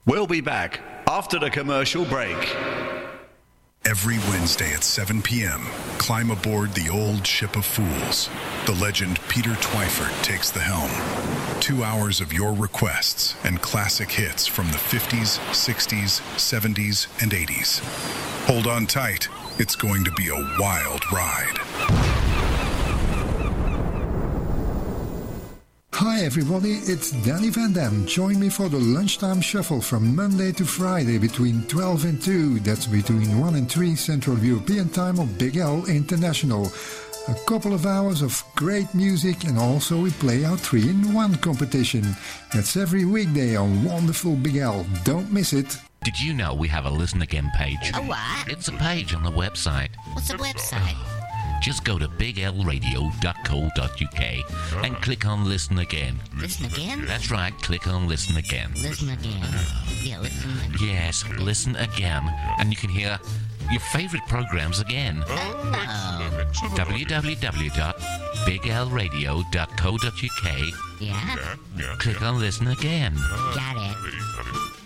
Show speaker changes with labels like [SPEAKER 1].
[SPEAKER 1] We'll be back after the commercial break.
[SPEAKER 2] Every Wednesday at 7 p.m., climb aboard the old ship of fools. The legend Peter Twyford takes the helm. 2 hours of your requests and classic hits from the 50s, 60s, 70s, and 80s. Hold on tight. It's going to be a wild ride.
[SPEAKER 3] Hi everybody, it's Danny Van Dam. Join me for the Lunchtime Shuffle from Monday to Friday between 12 and 2. That's between 1 and 3 Central European Time on Big L International. A couple of hours of great music, and also we play our 3-in-1 competition. That's every weekday on wonderful Big L. Don't miss it.
[SPEAKER 4] Did you know we have a Listen Again page?
[SPEAKER 5] A what?
[SPEAKER 4] It's a page on the website.
[SPEAKER 5] What's the website?
[SPEAKER 4] Just go to biglradio.co.uk and click on Listen Again.
[SPEAKER 5] Listen again?
[SPEAKER 4] That's right, click on Listen Again.
[SPEAKER 5] Listen again. Yeah, listen again.
[SPEAKER 4] Yes, Listen Again. And you can hear your favourite programmes again. www.biglradio.co.uk.
[SPEAKER 5] Yeah?
[SPEAKER 4] Click on Listen Again.
[SPEAKER 5] Got it.